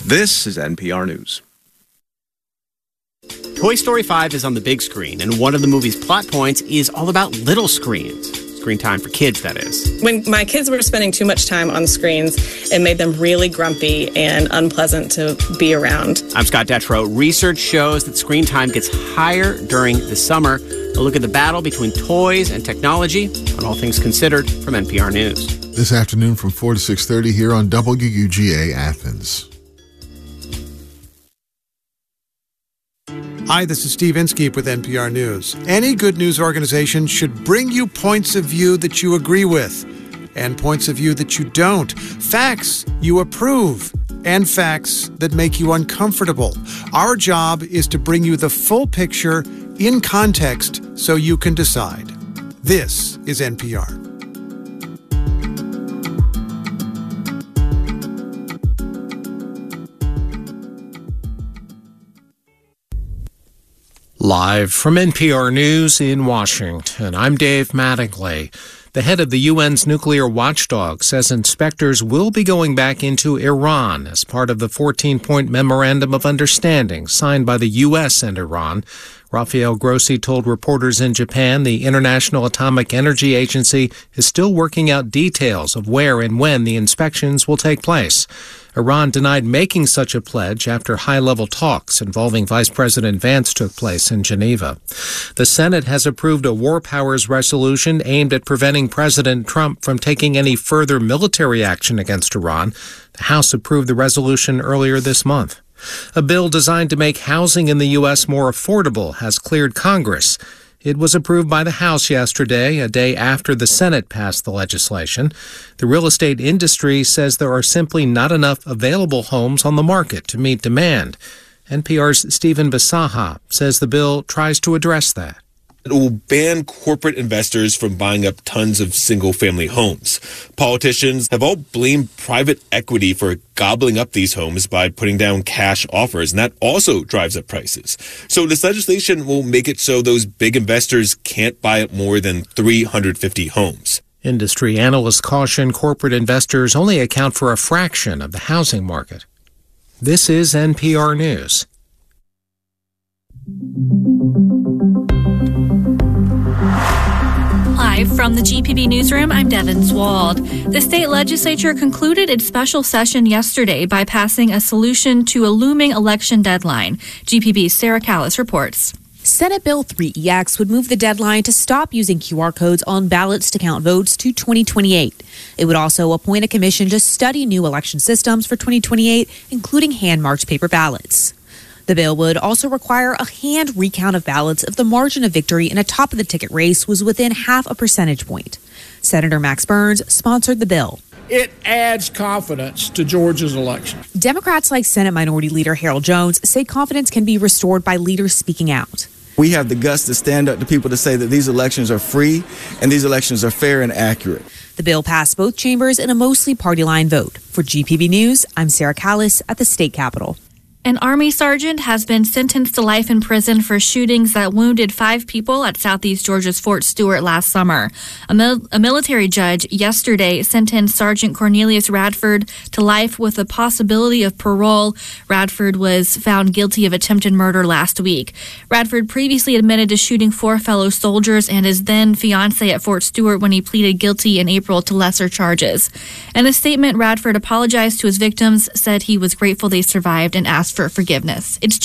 This is NPR News. Toy Story 5 is on the big screen, and one of the movie's plot points is all about little screens. Screen time for kids, that is. When my kids were spending too much time on the screens, it made them really grumpy and unpleasant to be around. I'm Scott Detrow. Research shows that screen time gets higher during the summer. A look at the battle between toys and technology on All Things Considered from NPR News. This afternoon from 4 to 6:30 here on WUGA Athens. Hi, this is Steve Inskeep with NPR News. Any good news organization should bring you points of view that you agree with and points of view that you don't. Facts you approve and facts that make you uncomfortable. Our job is to bring you the full picture in context so you can decide. This is NPR. Live from NPR News in Washington, I'm Dave Mattingly. The head of the UN's nuclear watchdog says inspectors will be going back into Iran as part of the 14-point memorandum of understanding signed by the U.S. and Iran. Rafael Grossi told reporters in Japan the International Atomic Energy Agency is still working out details of where and when the inspections will take place. Iran denied making such a pledge after high-level talks involving Vice President Vance took place in Geneva. The Senate has approved a war powers resolution aimed at preventing President Trump from taking any further military action against Iran. The House approved the resolution earlier this month. A bill designed to make housing in the U.S. more affordable has cleared Congress. It was approved by the House yesterday, a day after the Senate passed the legislation. The real estate industry says there are simply not enough available homes on the market to meet demand. NPR's Stephen Bisaha says the bill tries to address that. It will ban corporate investors from buying up tons of single-family homes. Politicians have all blamed private equity for gobbling up these homes by putting down cash offers, and that also drives up prices. So this legislation will make it so those big investors can't buy up more than 350 homes. Industry analysts caution corporate investors only account for a fraction of the housing market. This is NPR News. Live from the GPB Newsroom, I'm Devin Swald. The state legislature concluded its special session yesterday by passing a solution to a looming election deadline. GPB's Sarah Callis reports. Senate Bill 3EX would move the deadline to stop using QR codes on ballots to count votes to 2028. It would also appoint a commission to study new election systems for 2028, including hand-marked paper ballots. The bill would also require a hand recount of ballots if the margin of victory in a top-of-the-ticket race was within half a percentage point. Senator Max Burns sponsored the bill. It adds confidence to Georgia's election. Democrats like Senate Minority Leader Harold Jones say confidence can be restored by leaders speaking out. We have the guts to stand up to people to say that these elections are free and these elections are fair and accurate. The bill passed both chambers in a mostly party-line vote. For GPB News, I'm Sarah Callis at the state capitol. An Army sergeant has been sentenced to life in prison for shootings that wounded 5 people at Southeast Georgia's Fort Stewart last summer. A military judge yesterday sentenced Sergeant Cornelius Radford to life with the possibility of parole. Radford was found guilty of attempted murder last week. Radford previously admitted to shooting 4 fellow soldiers and his then fiancée at Fort Stewart when he pleaded guilty in April to lesser charges. In a statement, Radford apologized to his victims, said he was grateful they survived, and asked for forgiveness. It's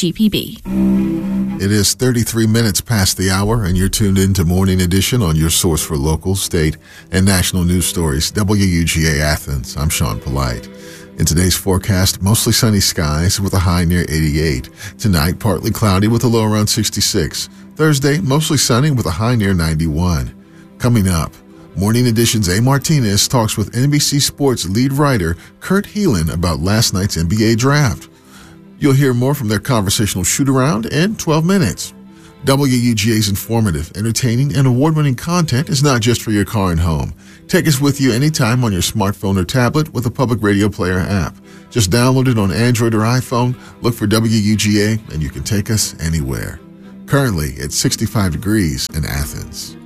GPB. It is 33 minutes past the hour, and you're tuned in to Morning Edition on your source for local, state, and national news stories, WUGA Athens. I'm Sean Polite. In today's forecast, mostly sunny skies with a high near 88. Tonight, partly cloudy with a low around 66. Thursday, mostly sunny with a high near 91. Coming up, Morning Edition's A. Martinez talks with NBC Sports lead writer Kurt Heelan about last night's NBA draft. You'll hear more from their conversational shoot-around in 12 minutes. WUGA's informative, entertaining, and award-winning content is not just for your car and home. Take us with you anytime on your smartphone or tablet with the Public Radio Player app. Just download it on Android or iPhone, look for WUGA, and you can take us anywhere. Currently, it's 65 degrees in Athens.